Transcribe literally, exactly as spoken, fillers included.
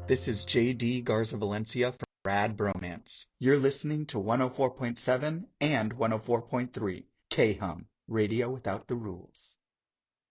This is J D Garza Valencia from Rad Bromance. You're listening to one oh four point seven and one oh four point three K-Hum, Radio Without the Rules.